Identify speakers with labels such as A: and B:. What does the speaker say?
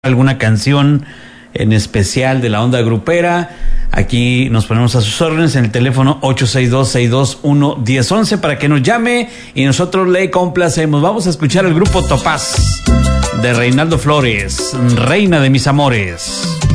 A: alguna canción en especial de la onda grupera, aquí nos ponemos a sus órdenes en el teléfono 862-621-1011 para que nos llame y nosotros le complacemos. Vamos a escuchar el grupo Topaz de Reinaldo Flores, Reina de mis amores.